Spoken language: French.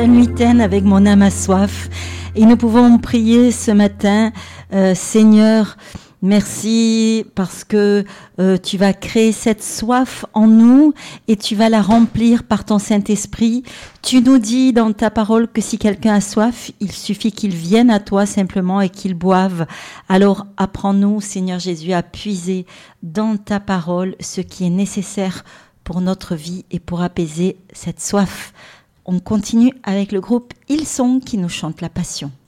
Huitaine avec mon âme a soif. Et nous pouvons prier ce matin, Seigneur, merci parce que tu vas créer cette soif en nous et tu vas la remplir par ton Saint-Esprit. Tu nous dis dans ta parole que si quelqu'un a soif, il suffit qu'il vienne à toi simplement et qu'il boive. Alors apprends-nous, Seigneur Jésus, à puiser dans ta parole ce qui est nécessaire pour notre vie et pour apaiser cette soif. On continue avec le groupe Hillsong qui nous chante la Passion.